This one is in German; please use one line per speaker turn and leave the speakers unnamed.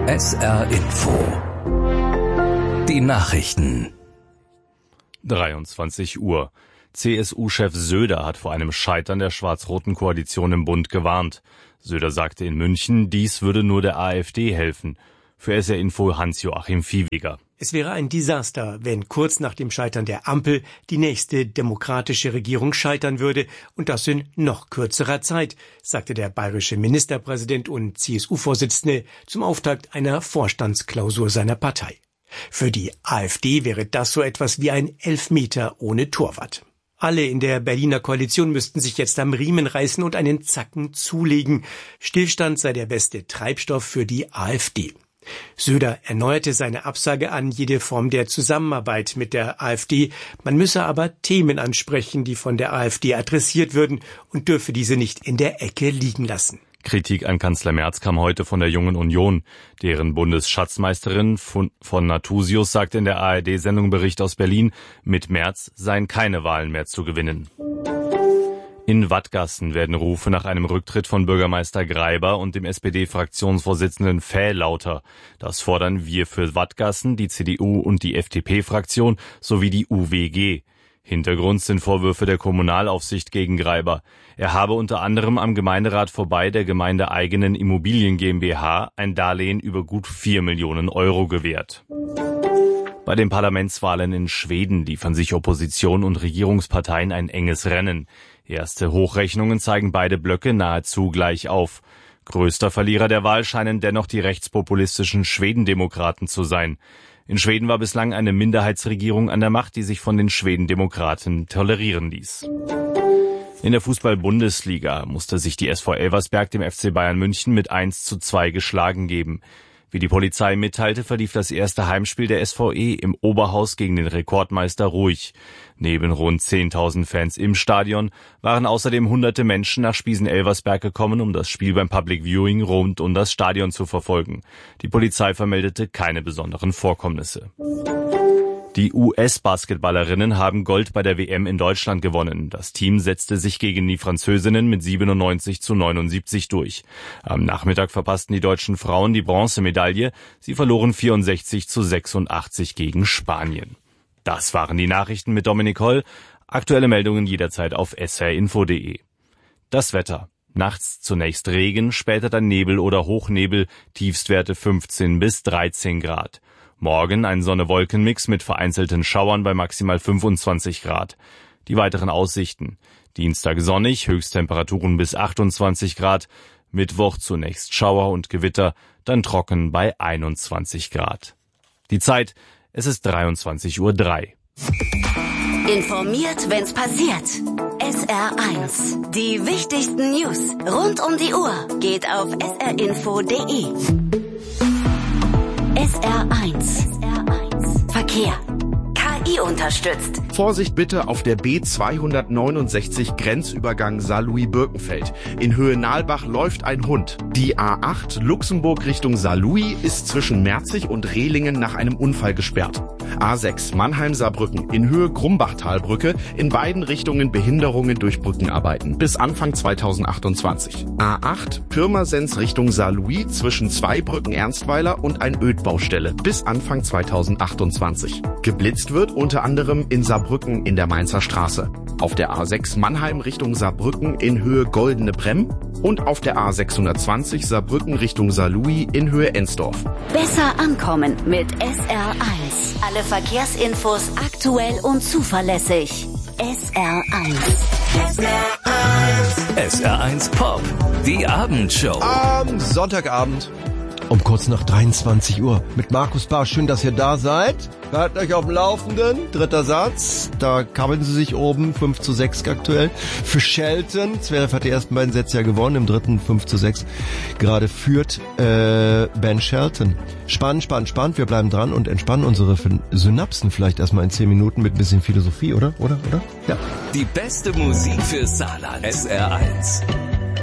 SR Info. Die Nachrichten.
23 Uhr. CSU-Chef Söder hat vor einem Scheitern der schwarz-roten Koalition im Bund gewarnt. Söder sagte in München, dies würde nur der AfD helfen. Für SR Info Hans-Joachim Viehweger.
Es wäre ein Desaster, wenn kurz nach dem Scheitern der Ampel die nächste demokratische Regierung scheitern würde, und das in noch kürzerer Zeit, sagte der bayerische Ministerpräsident und CSU-Vorsitzende zum Auftakt einer Vorstandsklausur seiner Partei. Für die AfD wäre das so etwas wie ein Elfmeter ohne Torwart. Alle in der Berliner Koalition müssten sich jetzt am Riemen reißen und einen Zacken zulegen. Stillstand sei der beste Treibstoff für die AfD. Söder erneuerte seine Absage an jede Form der Zusammenarbeit mit der AfD. Man müsse aber Themen ansprechen, die von der AfD adressiert würden, und dürfe diese nicht in der Ecke liegen lassen.
Kritik an Kanzler Merz kam heute von der Jungen Union. Deren Bundesschatzmeisterin von Nathusius sagte in der ARD-Sendung Bericht aus Berlin, mit Merz seien keine Wahlen mehr zu gewinnen. In Wattgassen werden Rufe nach einem Rücktritt von Bürgermeister Greiber und dem SPD-Fraktionsvorsitzenden Fäh lauter. Das fordern Wir für Wattgassen, die CDU und die FDP-Fraktion sowie die UWG. Hintergrund sind Vorwürfe der Kommunalaufsicht gegen Greiber. Er habe unter anderem am Gemeinderat vorbei der gemeindeeigenen Immobilien GmbH ein Darlehen über gut 4 Millionen Euro gewährt. Bei den Parlamentswahlen in Schweden liefern sich Opposition und Regierungsparteien ein enges Rennen. Erste Hochrechnungen zeigen beide Blöcke nahezu gleich auf. Größter Verlierer der Wahl scheinen dennoch die rechtspopulistischen Schwedendemokraten zu sein. In Schweden war bislang eine Minderheitsregierung an der Macht, die sich von den Schwedendemokraten tolerieren ließ. In der Fußball-Bundesliga musste sich die SV Elversberg dem FC Bayern München mit 1:2 geschlagen geben. Wie die Polizei mitteilte, verlief das erste Heimspiel der SVE im Oberhaus gegen den Rekordmeister ruhig. Neben rund 10.000 Fans im Stadion waren außerdem hunderte Menschen nach Spiesen-Elversberg gekommen, um das Spiel beim Public Viewing rund um das Stadion zu verfolgen. Die Polizei vermeldete keine besonderen Vorkommnisse. Die US-Basketballerinnen haben Gold bei der WM in Deutschland gewonnen. Das Team setzte sich gegen die Französinnen mit 97:79 durch. Am Nachmittag verpassten die deutschen Frauen die Bronzemedaille. Sie verloren 64:86 gegen Spanien. Das waren die Nachrichten mit Dominik Holl. Aktuelle Meldungen jederzeit auf srinfo.de. Das Wetter. Nachts zunächst Regen, später dann Nebel oder Hochnebel, Tiefstwerte 15 bis 13 Grad. Morgen ein Sonne-Wolken-Mix mit vereinzelten Schauern bei maximal 25 Grad. Die weiteren Aussichten. Dienstag sonnig, Höchsttemperaturen bis 28 Grad. Mittwoch zunächst Schauer und Gewitter, dann trocken bei 21 Grad. Die Zeit, es ist 23:03 Uhr.
Informiert, wenn's passiert. SR1. Die wichtigsten News rund um die Uhr geht auf srinfo.de. SR1. Verkehr. KI unterstützt.
Vorsicht bitte auf der B269 Grenzübergang Saarlouis-Birkenfeld. In Höhe Nahlbach läuft ein Hund. Die A8 Luxemburg Richtung Saarlouis ist zwischen Merzig und Rehlingen nach einem Unfall gesperrt. A6 Mannheim-Saarbrücken in Höhe Grumbachtalbrücke, in beiden Richtungen Behinderungen durch Brückenarbeiten bis Anfang 2028. A8 Pirmasens Richtung Saarlouis zwischen Zweibrücken Ernstweiler und ein Ödbaustelle bis Anfang 2028. Geblitzt wird unter anderem in Saarbrücken in der Mainzer Straße. Auf der A6 Mannheim Richtung Saarbrücken in Höhe Goldene Bremm und auf der A620 Saarbrücken Richtung Saarlouis in Höhe Ensdorf.
Besser ankommen mit SR1. Alle Verkehrsinfos aktuell und zuverlässig. SR1.
SR1 Pop. Die Abendshow.
Am Sonntagabend um kurz nach 23 Uhr mit Markus Barr. Schön, dass ihr da seid. Haltet euch auf dem Laufenden. Dritter Satz. Da kabbeln sie sich oben. 5:6 aktuell. Für Shelton. Zverev hat die ersten beiden Sätze ja gewonnen. Im dritten 5:6. Gerade führt Ben Shelton. Spannend. Wir bleiben dran und entspannen unsere Synapsen vielleicht erstmal in 10 Minuten mit ein bisschen Philosophie, oder? Ja.
Die beste Musik für Saarland. SR1.